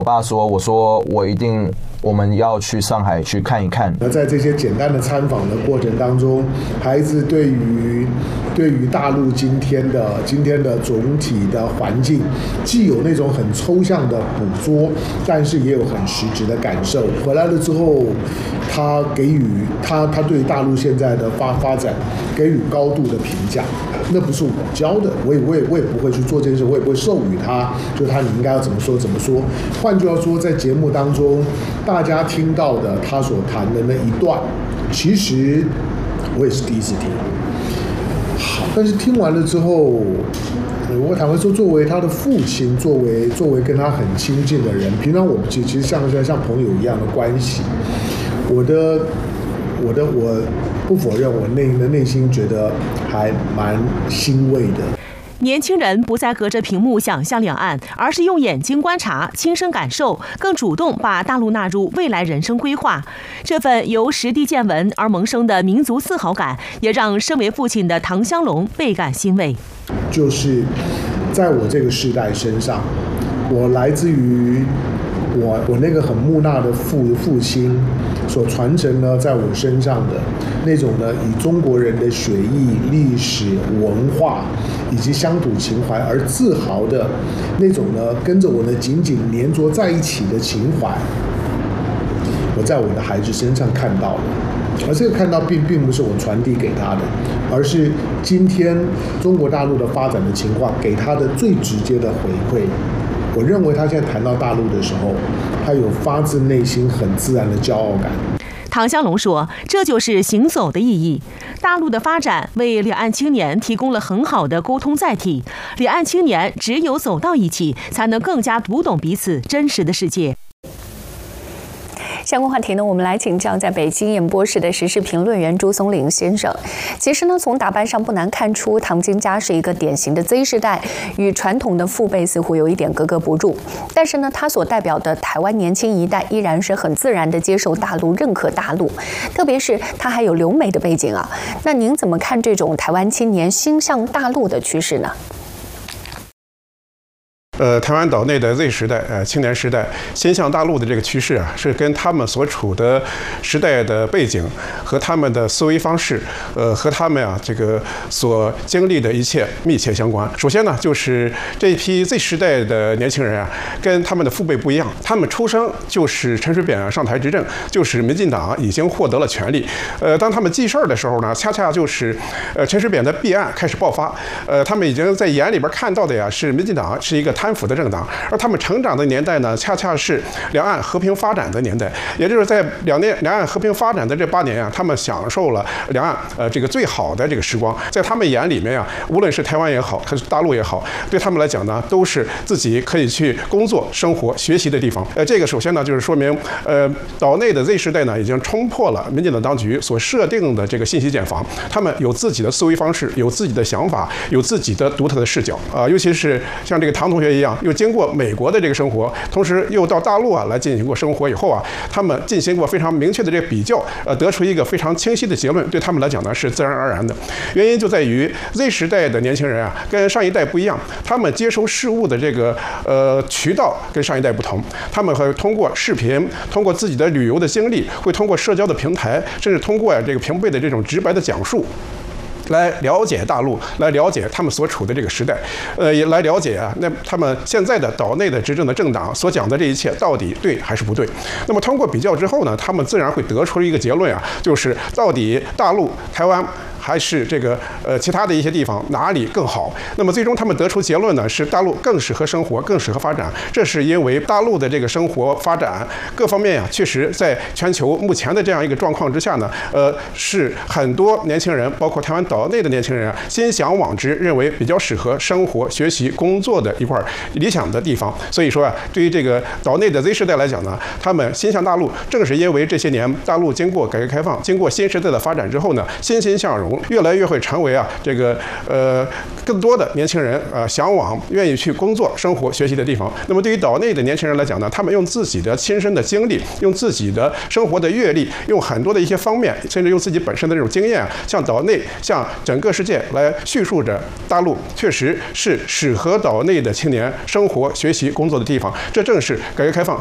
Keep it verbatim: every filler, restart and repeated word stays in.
我爸说，我说我一定。我们要去上海去看一看。 而在这些简单的参访的过程当中，孩子对于对于大陆今天的今天的总体的环境，既有那种很抽象的捕捉，但是也有很实质的感受。回来了之后，他给予他他对大陆现在的发发展给予高度的评价。那不是我教的，我也我也我也不会去做这件事，我也不会授予他，就他你应该要怎么说怎么说。换句话说，在节目当中，大家听到的他所谈的那一段，其实我也是第一次听。好，但是听完了之后，我坦白说，作为他的父亲，作为作为跟他很亲近的人，平常我们其实像像像朋友一样的关系，我的我的我。不否认，我内的内心觉得还蛮欣慰的。 年轻人不再隔着屏幕想象两岸，而是用眼睛观察、亲身感受，更主动把大陆纳入未来人生规划。这份由实地见闻而萌生的民族自豪感，也让身为父亲的唐湘龙倍感欣慰。 就是在我这个世代身上，我来自于我我那个很木讷的父父亲所传承呢，在我身上的那种呢，以中国人的血液、历史、文化以及乡土情怀而自豪的那种呢，跟着我呢紧紧粘着在一起的情怀，我在我的孩子身上看到了。而这个看到并并不是我传递给他的，而是今天中国大陆的发展的情况给他的最直接的回馈。我认为他现在谈到大陆的时候，他有发自内心很自然的骄傲感。 唐湘龙说，这就是行走的意义。大陆的发展为两岸青年提供了很好的沟通载体，两岸青年只有走到一起，才能更加读懂彼此真实的世界。 相关话题呢，我们来请教在北京演播室的时事评论员朱松龄先生。其实呢，从打扮上不难看出，唐金家是一个典型的 Z 世代，与传统的父辈似乎有一点格格不入。但是呢，他所代表的台湾年轻一代依然是很自然的接受大陆、认可大陆，特别是他还有留美的背景啊。那您怎么看这种台湾青年心向大陆的趋势呢？ 呃，台湾岛内的 Z 时代，呃，青年时代心向大陆的这个趋势啊，是跟他们所处的时代的背景和他们的思维方式，呃，和他们啊这个所经历的一切密切相关。首先呢，就是这一批 Z 时代的年轻人啊，跟他们的父辈不一样，他们出生就是陈水扁上台执政，就是民进党已经获得了权力。呃，当他们记事儿的时候呢，恰恰就是呃陈水扁的弊案开始爆发，呃，他们已经在眼里边看到的呀，是民进党是一个贪腐的政党，而他们成长的年代呢，恰恰是两岸和平发展的年代，也就是在两年两岸和平发展的这八年啊，他们享受了两岸呃这个最好的这个时光，在他们眼里面啊，无论是台湾也好，还是大陆也好，对他们来讲呢，都是自己可以去工作、生活、学习的地方。呃，这个首先呢，就是说明呃岛内的 Z 世代呢，已经冲破了民进党当局所设定的这个信息茧房，他们有自己的思维方式，有自己的想法，有自己的独特的视角啊、呃，尤其是像这个唐同学一样，又经过美国的这个生活，同时又到大陆啊来进行过生活以后啊，他们进行过非常明确的这个比较，呃，得出一个非常清晰的结论，对他们来讲呢是自然而然的。原因就在于 Z 时代的年轻人啊，跟上一代不一样，他们接收事物的这个呃渠道跟上一代不同，他们会通过视频，通过自己的旅游的经历，会通过社交的平台，甚至通过这个平辈的这种直白的讲述，来了解大陆，来了解他们所处的这个时代，呃，也来了解啊，那他们现在的岛内的执政的政党所讲的这一切到底对还是不对？那么通过比较之后呢，他们自然会得出一个结论啊，就是到底大陆、台湾还是这个呃其他的一些地方哪里更好？那么最终他们得出结论呢，是大陆更适合生活，更适合发展。这是因为大陆的这个生活发展各方面呀、啊，确实在全球目前的这样一个状况之下呢，呃，是很多年轻人，包括台湾岛内的年轻人啊，心向往之，认为比较适合生活、学习、工作的一块理想的地方。所以说啊，对于这个岛内的 Z 世代来讲呢，他们心向大陆，正是因为这些年大陆经过改革开放，经过新时代的发展之后呢，欣欣向荣。 容，越来越会成为啊这个呃更多的年轻人啊、呃、向往、愿意去工作、生活、学习的地方。那么对于岛内的年轻人来讲呢，他们用自己的亲身的经历，用自己的生活的阅历，用很多的一些方面，甚至用自己本身的这种经验啊，向岛内、向整个世界来叙述着大陆确实是适合岛内的青年生活、学习、工作的地方。这正是改革开放